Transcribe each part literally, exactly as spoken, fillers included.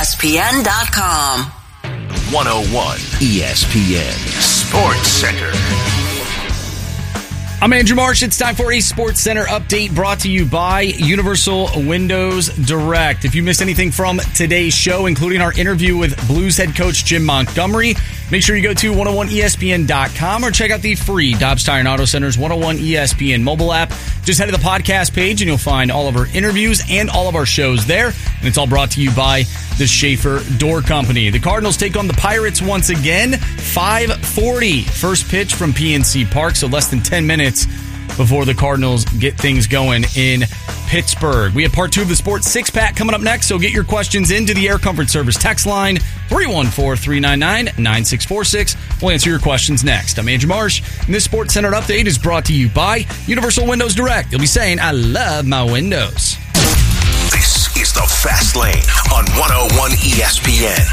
S P N dot com. one oh one E S P N Sports Center. I'm Andrew Marsh. It's time for a Sports Center update brought to you by Universal Windows Direct. If you missed anything from today's show, including our interview with Blues head coach Jim Montgomery, make sure you go to one oh one E S P N dot com or check out the free Dobbs Tire and Auto Center's one oh one E S P N mobile app. Just head to the podcast page and you'll find all of our interviews and all of our shows there. And it's all brought to you by the Schaefer Door Company. The Cardinals take on the Pirates once again. five forty first pitch from P N C Park, so less than ten minutes before the Cardinals get things going in Pittsburgh. We have part two of the Sports Six-Pack coming up next, so get your questions into the Air Comfort Service text line, three one four, three nine nine, nine six four six. We'll answer your questions next. I'm Andrew Marsh, and this Sports Center update is brought to you by Universal Windows Direct. You'll be saying, I love my windows. This is the Fast Lane on one oh one E S P N.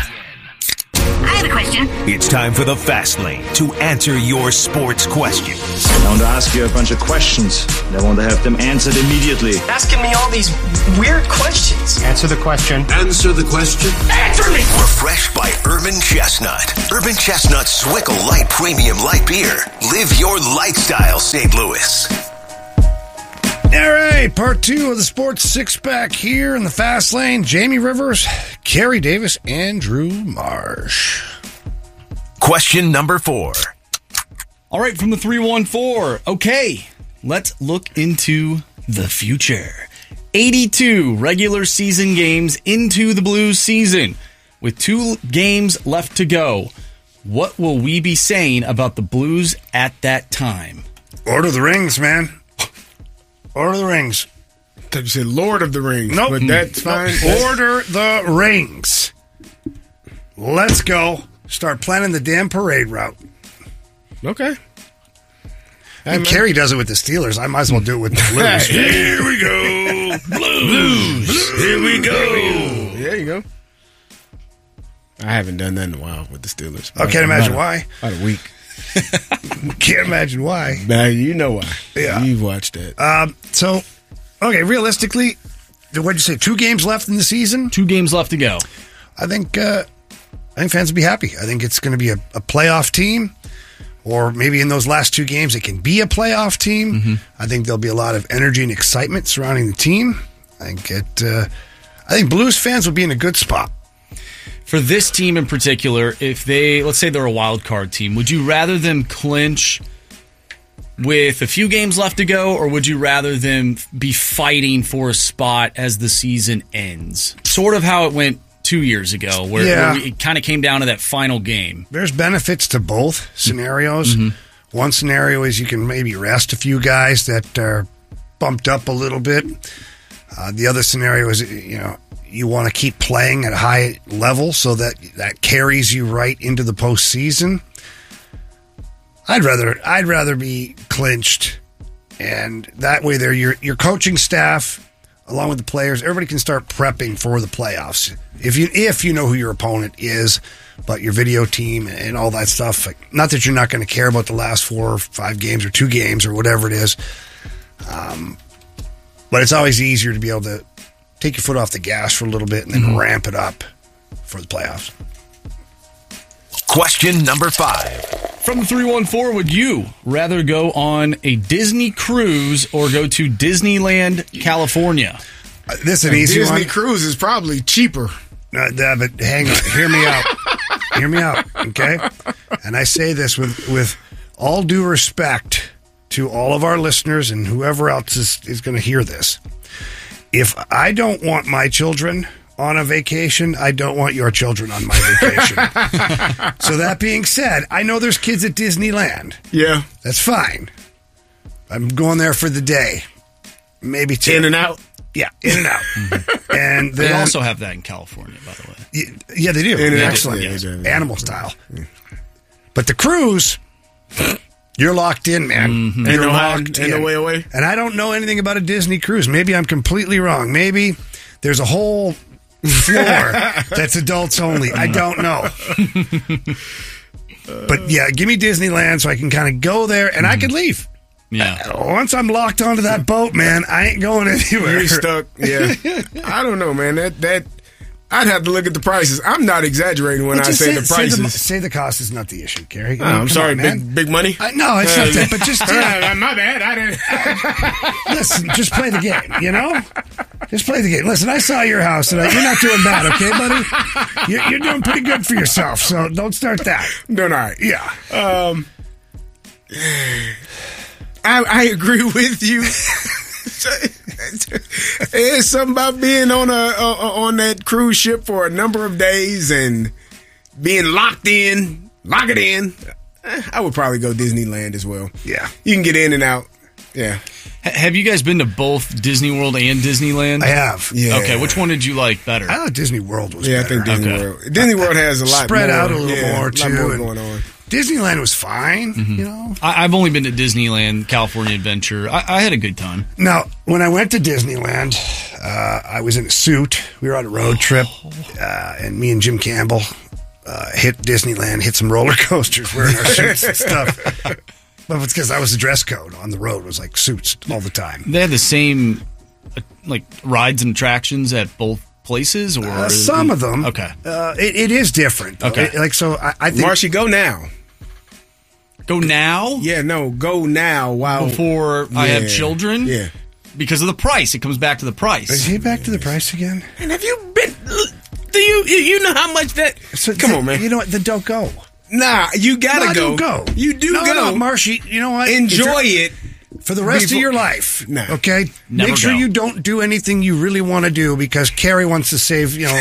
I have a question. It's time for the Fast Lane to answer your sports questions. I want to ask you a bunch of questions. I want to have them answered immediately. Asking me all these weird questions. Answer the question. Answer the question. Answer me! Refreshed by Urban Chestnut. Urban Chestnut Swickle Light Premium Light Beer. Live your lifestyle, Saint Louis. All right, part two of the Sports Six-Pack here in the Fast Lane. Jamie Rivers, Kerry Davis, Andrew Marsh. Question number four. All right, from the three one four. Okay, let's look into the future. eighty-two regular season games into the Blues season. With two games left to go, what will we be saying about the Blues at that time? Order the rings, man. Order the rings. I thought you said Lord of the Rings. Nope. But that's fine. Nope. Order the rings. Let's go. Start planning the damn parade route. Okay. And Kerry does it with the Steelers. I might as well do it with the Blues. Here we go. Blues. Blues. Here we go. There you go. I haven't done that in a while with the Steelers. I can't imagine why. About a week. Can't imagine why. Now you know why. Yeah. You've watched it. Um, so, okay, realistically, what'd you say, two games left in the season? Two games left to go. I think uh, I think fans will be happy. I think it's going to be a, a playoff team, or maybe in those last two games it can be a playoff team. Mm-hmm. I think there'll be a lot of energy and excitement surrounding the team. I think it. Uh, I think Blues fans will be in a good spot. For this team in particular, if they, let's say they're a wild card team, would you rather them clinch with a few games left to go, or would you rather them be fighting for a spot as the season ends? Sort of how it went two years ago, where, yeah. where we, it kind of came down to that final game. There's benefits to both scenarios. Mm-hmm. One scenario is you can maybe rest a few guys that are bumped up a little bit. Uh, the other scenario is, you know, you want to keep playing at a high level so that that carries you right into the postseason. I'd rather I'd rather be clinched, and that way, there your your coaching staff, along with the players, everybody can start prepping for the playoffs. If you if you know who your opponent is, but your video team and all that stuff. Like, not that you're not going to care about the last four or five games or two games or whatever it is, um, but it's always easier to be able to take your foot off the gas for a little bit and then mm-hmm. ramp it up for the playoffs. Question number five. From the three one four, would you rather go on a Disney cruise or go to Disneyland, California? Uh, this is an a easy Disney one. cruise is probably cheaper. Uh, but hang on. Hear me out. Hear me out, okay? And I say this with, with all due respect to all of our listeners and whoever else is, is going to hear this. If I don't want my children on a vacation, I don't want your children on my vacation. So that being said, I know there's kids at Disneyland. Yeah. That's fine. I'm going there for the day. Maybe two. In and out? Yeah, in and out. Mm-hmm. And then, they also have that in California, by the way. Yeah, they do. In Excellent. Yeah, yeah, yeah. Animal style. Yeah. But the cruise... You're locked in, man. Mm-hmm. You're no locked in. in. No way away. And I don't know anything about a Disney cruise. Maybe I'm completely wrong. Maybe there's a whole floor that's adults only. I don't know. But yeah, give me Disneyland so I can kind of go there and mm-hmm. I can leave. Yeah. Uh, once I'm locked onto that boat, man, I ain't going anywhere. You're stuck. Yeah. I don't know, man. That that I'd have to look at the prices. I'm not exaggerating when Well, I just say, the prices. Say the, say the cost is not the issue, Gary. Oh, I'm Come sorry, on, man. big big money. Uh, no, it's not that. But just yeah, my bad. I didn't. listen, just play the game. You know, just play the game. Listen, I saw your house tonight. You're not doing bad, okay, buddy? You're, you're doing pretty good for yourself. So don't start that. Doing all right. Yeah. Um, I I agree with you. It's something about being on a uh, on that cruise ship for a number of days and being locked in, lock it in. I would probably go Disneyland as well. Yeah, you can get in and out. Yeah. H- have you guys been to both Disney World and Disneyland? I have. Yeah. Okay, which one did you like better? I thought Disney World was. Yeah, better. I think Disney Okay. World. Disney World has a lot spread more, out a little yeah, more a too. lot more and going on. Disneyland was fine. Mm-hmm. You know. I- I've only been to Disneyland, California Adventure. I-, I had a good time. Now, when I went to Disneyland, uh, I was in a suit. We were on a road trip, uh, and me and Jim Campbell uh, hit Disneyland, hit some roller coasters wearing our suits and stuff. But it's because that was the dress code on the road. It was like suits all the time. They had the same uh, like rides and attractions at both places, or Uh, some of them. Okay, Uh, it, it is different. Though. Okay. It- like so, I, I think Marshy, go now. go now Yeah, no, go now. While before I have Yeah. children. Yeah. Because of the price, it comes back to the Is price. he back to the price again? And have you been? Do you you know how much that? So Come th- on, man. You know what? Then don't go. Nah, you gotta No, I go. don't go. You do no, go. No, Marshy, you know what? If Enjoy you're- it. for the rest Before- of your life. Nah. Okay? Never Make sure go. you don't do anything you really want to do because Carrie wants to save, you know,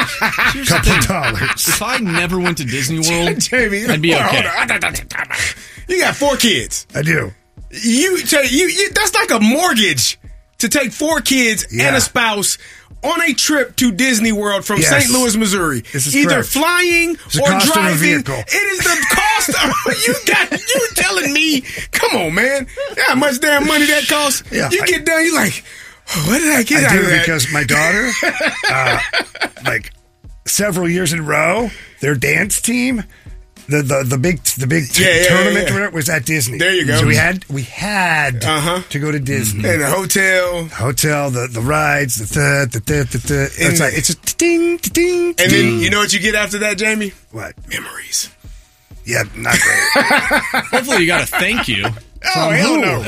a couple dollars. If I never went to Disney World, Jamie, I'd be hold okay. on. You got four kids. I do. You, you, you that's like a mortgage to take four kids Yeah. and a spouse on a trip to Disney World from Yes. Saint Louis, Missouri. This is Either correct. flying It's the or cost of a driving. vehicle. It is the cost of you got you telling me, come on, man. You know how much damn money that costs? Yeah, you I- get done, you're like, oh, what did I get I out of do that? because my daughter, uh, like several years in a row, their dance team, the the, the big the big t- Yeah, yeah, tournament yeah, yeah. or whatever was at Disney. There you go. So we had we had Uh-huh. to go to Disney. in a hotel. Hotel, the the rides, the the the the, the, the And- it's like it's a ding ding. And then you know what you get after that, Jamie? What? Memories. Yeah, not great. hopefully you got a thank you. Oh, hell no.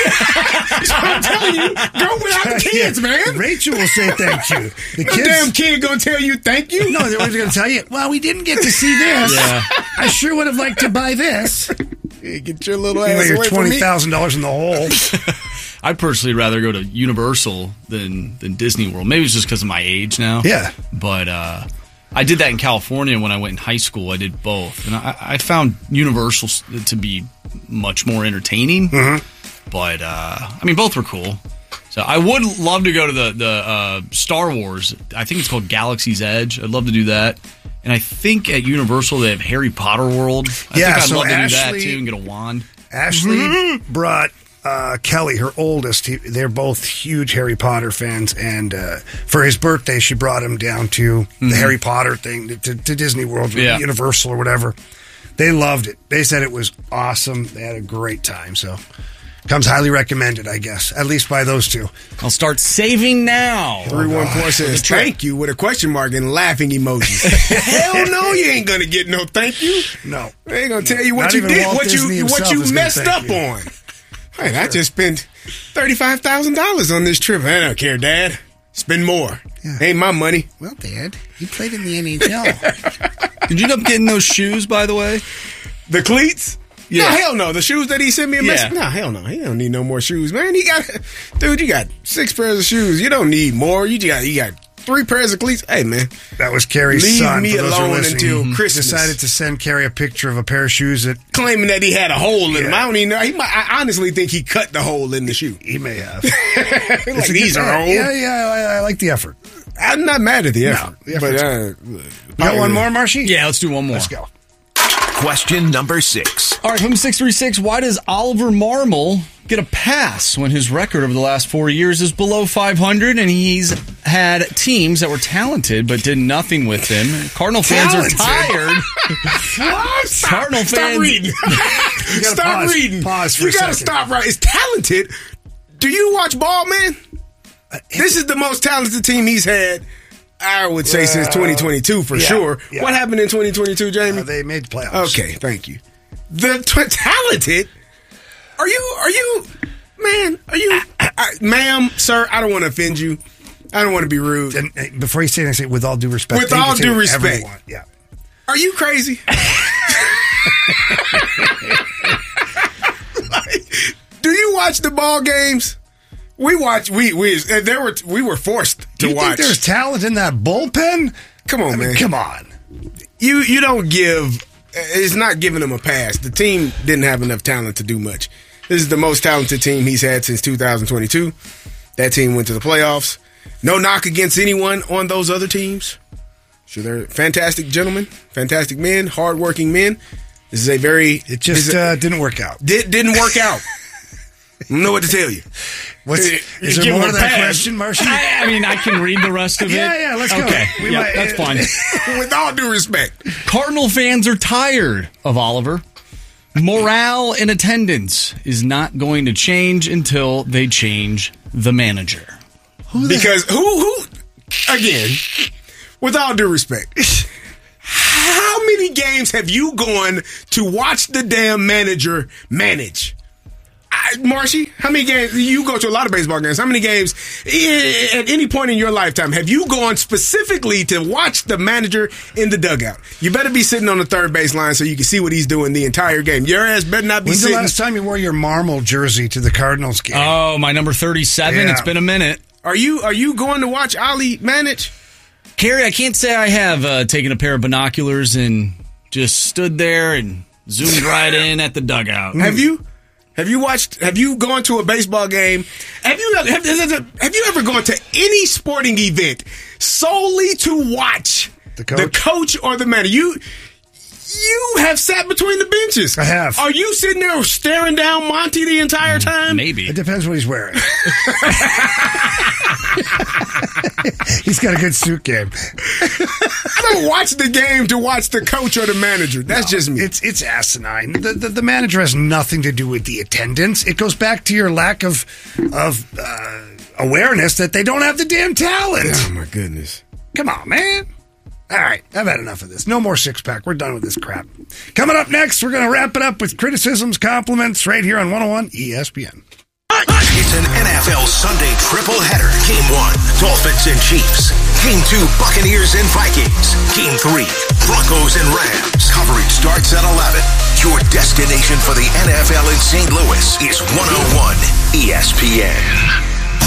So I'm telling you, go without the kids, Yeah. man. Rachel will say thank you. The No kids, damn kid gonna tell you thank you. no, they were going to tell you. Well, we didn't get to see this. Yeah. I sure would have liked to buy this. Hey, get your little You know, ass you're away from twenty me. thousand dollars in the hole. I'd personally rather go to Universal than than Disney World. Maybe it's just because of my age now. Yeah. But uh, I did that in California when I went in high school. I did both, and I, I found Universal s- to be much more entertaining. Mm-hmm. But uh, I mean, both were cool. So I would love to go to the the uh, Star Wars. I think it's called Galaxy's Edge. I'd love to do that. And I think at Universal they have Harry Potter World. I Yeah, think I'd so love to do that Ashley- too and get a wand. Ashley Mm-hmm. brought uh, Kelly, her oldest. He, they're both huge Harry Potter fans, and uh, for his birthday, she brought him down to the Harry Potter thing to, to Disney World, or Yeah. Universal, or whatever. They loved it. They said it was awesome. They had a great time. So, comes highly recommended, I guess, at least by those two. I'll start saving now. Three one four says thank you with a question mark and laughing emojis. Hell no, you ain't gonna get no thank you. No, They ain't gonna tell you what Not you even did, Walt what Disney you what himself you is gonna messed thank up you. on. Hey, I just spent thirty five thousand dollars on this trip. I don't care, Dad. Spend more. Yeah. Ain't my money. well, Dad, you played in the N H L. Did you end up getting those shoes, by the way? The cleats? Yeah. No, hell no. The shoes that he sent me a message. Yeah. No, hell no. He don't need no more shoes, man. He got, dude. You got six pairs of shoes. You don't need more. You got, you got three pairs of cleats. Hey, man. That was Carrie's Leave son. me for those who are alone listening. until Mhm. Christmas. Decided to send Carrie a picture of a pair of shoes that Claiming that he had a hole in them. Yeah. I don't even know. He might, I honestly think he cut the hole in the shoe. he may have. like It's a these good- are old. Yeah, yeah, I, I like the effort. I'm not mad at the effort. the but effort's uh, You got one more, Marshy? Yeah, let's do one more. Let's go. Question number six. All right, from six three six, why does Oliver Marmol get a pass when his record over the last four years is below five hundred and he's had teams that were talented but did nothing with him? Cardinal fans Talented? are tired. What? Cardinal Stop fans- reading. gotta Stop pause- reading. pause for you a gotta second. stop right. It's talented. Do you watch ball, man? This is the most talented team he's had I would say uh, since twenty twenty-two for yeah, sure. Yeah. What happened in twenty twenty-two, Jamie? Uh, they made the playoffs. Okay, thank you. The t- talented? Are you, are you, man, are you, I, ma'am, sir, I don't want to offend you. I don't want to be rude. And, uh, before you say anything, say with all due respect. With all due respect. Everyone. Yeah. Are you crazy? Like, do you watch the ball games? We watch. We we there were we were forced to Do you watch. think there's talent in that bullpen? Come on, I mean, man. Come on. You you don't give. It's not giving him a pass. The team didn't have enough talent to do much. This is the most talented team he's had since two thousand twenty-two. That team went to the playoffs. No knock against anyone on those other teams. Sure, they're fantastic gentlemen, fantastic men, hardworking men. This is a very. It just a, uh, didn't work out. Did, didn't work out. I don't know what to tell you. What's, You is there give more him to a that pass. question, Marshy? I, I mean, I can read the rest of it. Yeah, yeah, let's go. Okay, We yeah, might- that's fine. With all due respect. Cardinal fans are tired of Oliver. Morale in attendance is not going to change until they change the manager. Who the Because who who again, with all due respect, how many games have you gone to watch the damn manager manage? I, Marshy, how many games? You go to a lot of baseball games. How many games eh, at any point in your lifetime have you gone specifically to watch the manager in the dugout? You better be sitting on the third base line so you can see what he's doing the entire game. Your ass better not be When's sitting. the last time you wore your Marmol jersey to the Cardinals game? Oh, my number thirty-seven. Yeah. It's been a minute. Are you are you going to watch Ali manage? Carrie, I can't say I have uh, taken a pair of binoculars and just stood there and zoomed right in at the dugout. Have you? Have you watched? Have you gone to a baseball game? Have you have, have you ever gone to any sporting event solely to watch The coach? coach or the manager? You you have sat between the benches. I have. Are you sitting there staring down Monty the entire time? Maybe. It depends what he's wearing. He's got a good suit game. I don't watch the game to watch the coach or the manager. That's No, just me. It's it's asinine. The, the the manager has nothing to do with the attendance. It goes back to your lack of of uh, awareness that they don't have the damn talent. Oh my goodness. Come on, man. All right, I've had enough of this. No more six pack. We're done with this crap. Coming up next, we're going to wrap it up with criticisms, compliments, right here on one oh one E S P N. It's an N F L Sunday triple header. Game one, Dolphins and Chiefs. Game two, Buccaneers and Vikings. Game three, Broncos and Rams. Coverage starts at eleven. Your destination for the N F L in Saint Louis is one oh one E S P N.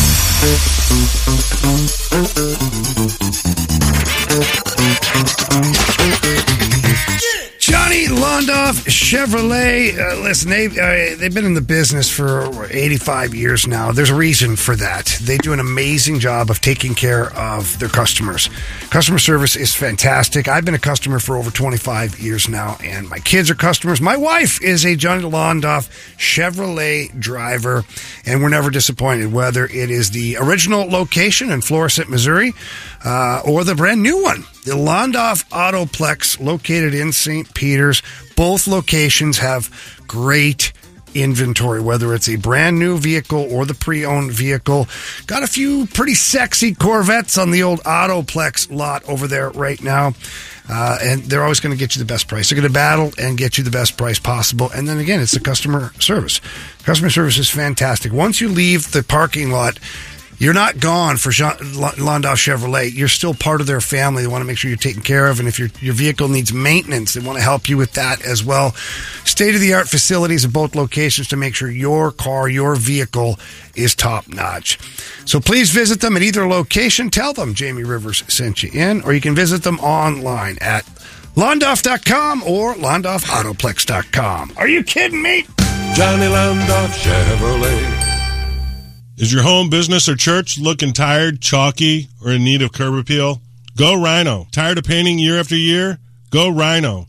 Johnny Londoff Chevrolet. Uh, listen, they uh, they've been in the business for eighty-five years now. There's a reason for that. They do an amazing job of taking care of their customers. Customer service is fantastic. I've been a customer for over twenty-five years now, and my kids are customers. My wife is a Johnny Londoff Chevrolet driver, and we're never disappointed, whether it is the original location in Florissant, Missouri, uh, or the brand new one, the Londoff Autoplex, located in Saint Peters. Both locations have great inventory, whether it's a brand new vehicle or the pre-owned vehicle. Got a few pretty sexy Corvettes on the old Autoplex lot over there right now. Uh, and they're always going to get you the best price. They're going to battle and get you the best price possible. And then again, it's the customer service. Customer service is fantastic. Once you leave the parking lot, you're not gone for Jean- Londoff Chevrolet. You're still part of their family. They want to make sure you're taken care of. And if your your vehicle needs maintenance, they want to help you with that as well. State-of-the-art facilities at both locations to make sure your car, your vehicle is top-notch. So please visit them at either location. Tell them Jamie Rivers sent you in, or you can visit them online at londoff dot com or londoff autoplex dot com. Are you kidding me? Johnny Londoff Chevrolet. Is your home, business, or church looking tired, chalky, or in need of curb appeal? Go Rhino. Tired of painting year after year? Go Rhino.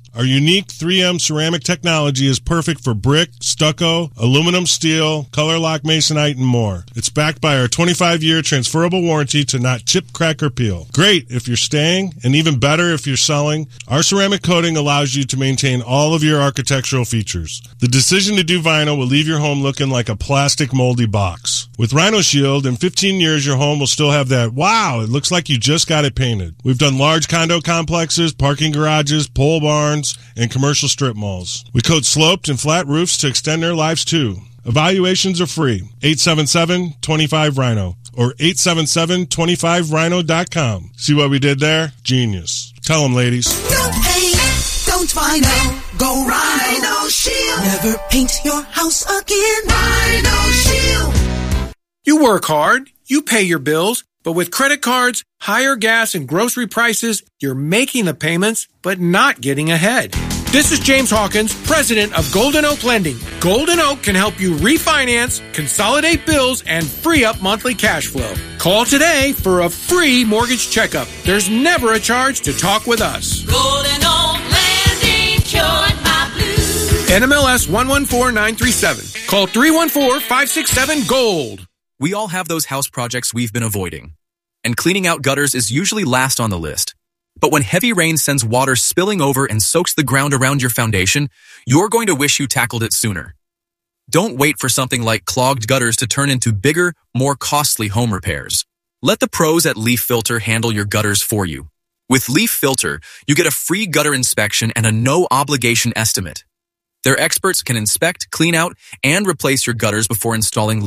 Our unique three M ceramic technology is perfect for brick, stucco, aluminum, steel, color lock masonite, and more. It's backed by our twenty-five year transferable warranty to not chip, crack, or peel. Great if you're staying, and even better if you're selling. Our ceramic coating allows you to maintain all of your architectural features. The decision to do vinyl will leave your home looking like a plastic moldy box. With Rhino Shield, in fifteen years, your home will still have that, wow, it looks like you just got it painted. We've done large condo complexes, parking garages, pole barns, and commercial strip malls. We coat sloped and flat roofs to extend their lives too. Evaluations are free. eight seven seven, two five, Rhino or eight seven seven, two five rhino dot com. See what we did there? Genius. Tell them, ladies. No pain, don't Rhino. Go Rhino Shield. Never paint your house again. Rhino Shield. You work hard, you pay your bills, but with credit cards, higher gas, and grocery prices, you're making the payments, but not getting ahead. This is James Hawkins, president of Golden Oak Lending. Golden Oak can help you refinance, consolidate bills, and free up monthly cash flow. Call today for a free mortgage checkup. There's never a charge to talk with us. Golden Oak Lending cured my blues. N M L S one one four nine three seven. Call three one four, five six seven, GOLD. We all have those house projects we've been avoiding. And cleaning out gutters is usually last on the list. But when heavy rain sends water spilling over and soaks the ground around your foundation, you're going to wish you tackled it sooner. Don't wait for something like clogged gutters to turn into bigger, more costly home repairs. Let the pros at Leaf Filter handle your gutters for you. With Leaf Filter, you get a free gutter inspection and a no-obligation estimate. Their experts can inspect, clean out, and replace your gutters before installing